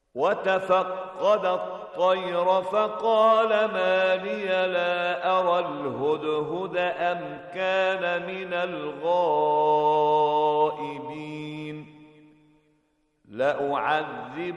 وتفقد الطير فقال ما لي لا أرى الهدهد أم كان من الغائبين لأعذب